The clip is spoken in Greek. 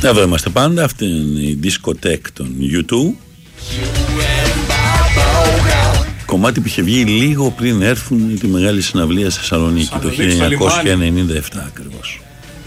Εδώ είμαστε πάντα. Αυτή είναι η δισκοτέκ των YouTube. Κομμάτι που είχε βγει λίγο πριν έρθουν τη μεγάλη συναυλία στη Θεσσαλονίκη το 1997 ακριβώς.